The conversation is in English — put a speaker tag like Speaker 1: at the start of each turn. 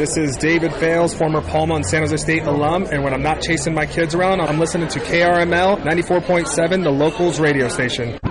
Speaker 1: This is David Fales, former Palma and San Jose State alum, and when I'm not chasing my kids around, I'm listening to KRML 94.7, the locals radio station.